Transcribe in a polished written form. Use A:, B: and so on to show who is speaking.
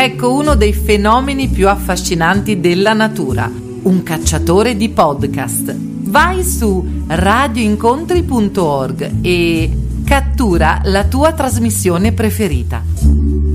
A: Ecco uno dei fenomeni più affascinanti della natura, un cacciatore di podcast. Vai su radioincontri.org e cattura la tua trasmissione preferita.